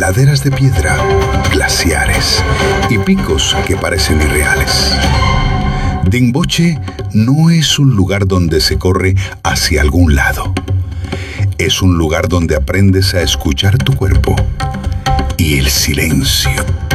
laderas de piedra, glaciares y picos que parecen irreales. Dimboche no es un lugar donde se corre hacia algún lado. Es un lugar donde aprendes a escuchar tu cuerpo y el silencio